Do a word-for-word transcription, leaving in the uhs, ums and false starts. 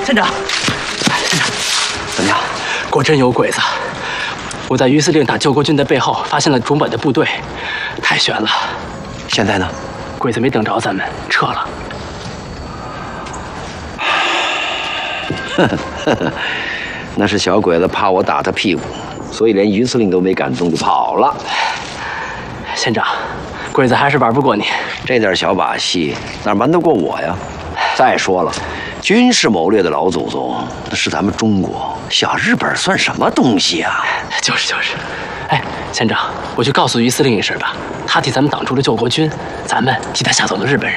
县长，县长， 怎么样？ 果真有鬼子！我在于司令打救国军的背后发现了中本的部队，太悬了。 现在呢？ 鬼子没等着咱们，撤了。 那是小鬼子怕我打他屁股，所以连于司令都没敢动就跑了。 县长，鬼子还是玩不过你。 这点小把戏哪瞒得过我呀？再说了，军事谋略的老祖宗那是咱们中国，小日本算什么东西啊？ 就是就是。哎，县长，我去告诉于司令一声吧，他替咱们挡住了救国军，咱们替他吓走了日本人。